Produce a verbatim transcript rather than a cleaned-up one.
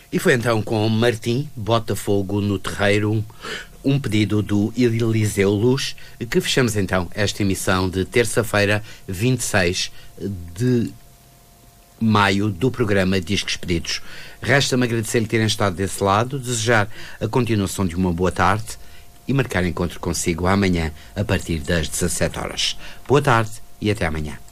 E foi então com Martim, Botafogo no Terreiro, um pedido do Eliseu Luz, que fechamos então esta emissão de terça-feira, vinte e seis de maio, do programa Discos Pedidos. Resta-me agradecer-lhe terem estado desse lado, desejar a continuação de uma boa tarde e marcar encontro consigo amanhã a partir das dezassete horas. Boa tarde e até amanhã.